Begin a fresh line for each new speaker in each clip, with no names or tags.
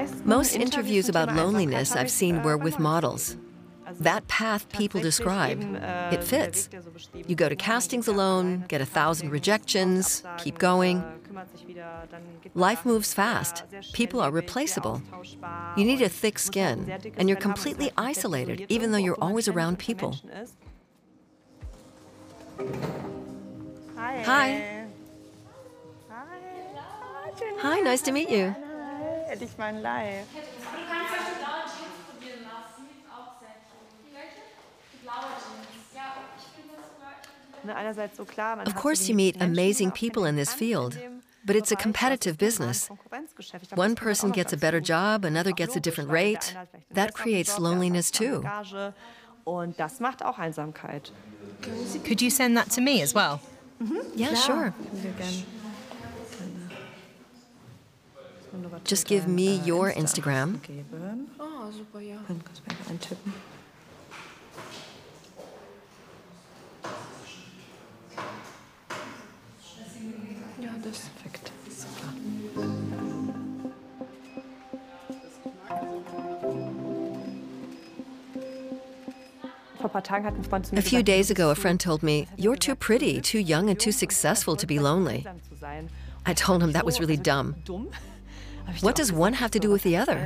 Most interviews about loneliness I've seen were with models. That path people describe, it fits. You go to castings alone, get 1,000 rejections, keep going. Life moves fast. People are replaceable. You need a thick skin, and you're completely isolated, even though you're always around people. Hi. Hi, nice to meet you. Of course, you meet amazing people in this field, but it's a competitive business. One person gets a better job, another gets a different rate. That creates loneliness too.
Could you send that to me as well?
Yeah, sure. Just give me your Instagram. A few days ago, a friend told me, "You're too pretty, too young, and too successful to be lonely." I told him that was really dumb. What does one have to do with the other?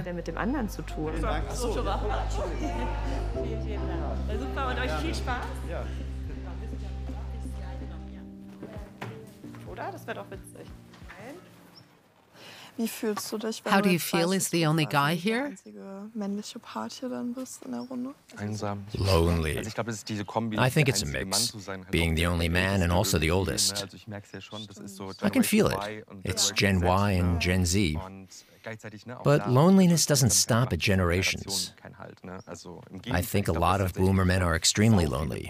How do you feel as the only guy here?
Lonely. I think it's a mix, being the only man and also the oldest. I can feel it. It's Gen Y and Gen Z. But loneliness doesn't stop at generations. I think a lot of boomer men are extremely lonely.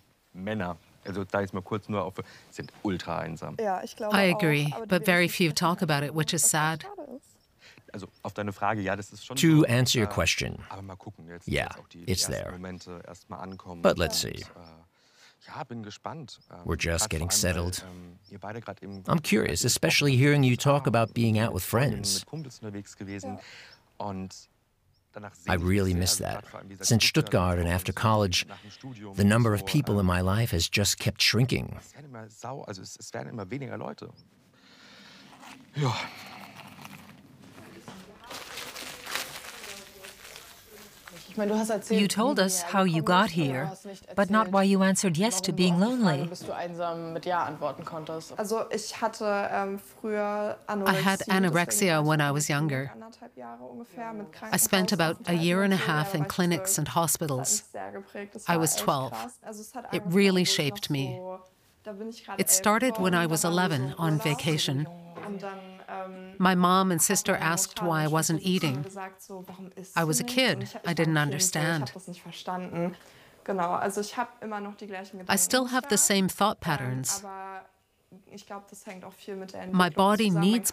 I agree, but very few talk about it, which is sad.
To answer your question, yeah, it's there. But let's see. We're just getting settled. I'm curious, especially hearing you talk about being out with friends. I really miss that. Since Stuttgart and after college, the number of people in my life has just kept shrinking.
You told us how you got here, but not why you answered yes to being lonely.
I had anorexia when I was younger.
I spent about a year and a half in clinics and hospitals. I was 12. It really shaped me. It started when I was 11 on vacation. My mom and sister asked why I wasn't eating. I was a kid. I didn't understand. I still have the same thought patterns. My body needs